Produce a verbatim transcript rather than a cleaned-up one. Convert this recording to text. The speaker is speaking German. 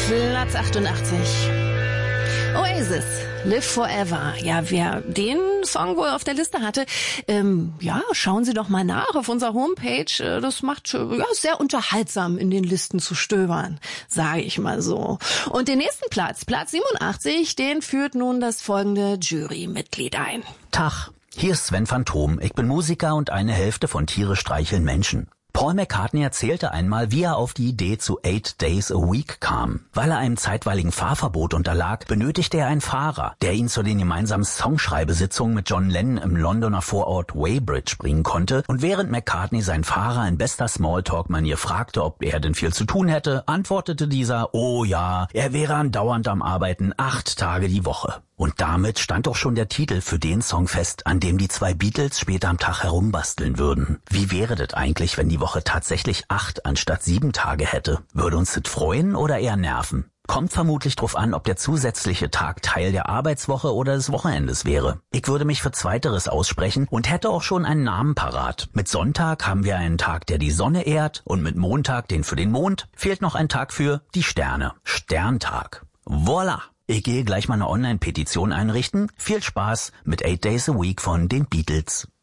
Platz achtundachtzig. Oasis, Live Forever. Ja, wer den Song wohl auf der Liste hatte, ähm, ja, schauen Sie doch mal nach auf unserer Homepage. Das macht ja sehr unterhaltsam, in den Listen zu stöbern, sage ich mal so. Und den nächsten Platz, Platz siebenundachtzig, den führt nun das folgende Jurymitglied ein. Tag, hier ist Sven Phantom. Ich bin Musiker und eine Hälfte von Tiere streicheln Menschen. Paul McCartney erzählte einmal, wie er auf die Idee zu Eight Days a Week kam. Weil er einem zeitweiligen Fahrverbot unterlag, benötigte er einen Fahrer, der ihn zu den gemeinsamen Songschreibesitzungen mit John Lennon im Londoner Vorort Weybridge bringen konnte. Und während McCartney seinen Fahrer in bester Smalltalk-Manier fragte, ob er denn viel zu tun hätte, antwortete dieser, oh ja, er wäre andauernd am Arbeiten, acht Tage die Woche. Und damit stand auch schon der Titel für den Song fest, an dem die zwei Beatles später am Tag herumbasteln würden. Wie wäre das eigentlich, wenn die Woche tatsächlich acht anstatt sieben Tage hätte? Würde uns das freuen oder eher nerven? Kommt vermutlich drauf an, ob der zusätzliche Tag Teil der Arbeitswoche oder des Wochenendes wäre. Ich würde mich für Zweiteres aussprechen und hätte auch schon einen Namen parat. Mit Sonntag haben wir einen Tag, der die Sonne ehrt, und mit Montag den für den Mond. Fehlt noch ein Tag für die Sterne. Sterntag. Voila! Ich gehe gleich mal eine Online-Petition einrichten. Viel Spaß mit Eight Days a Week von den Beatles.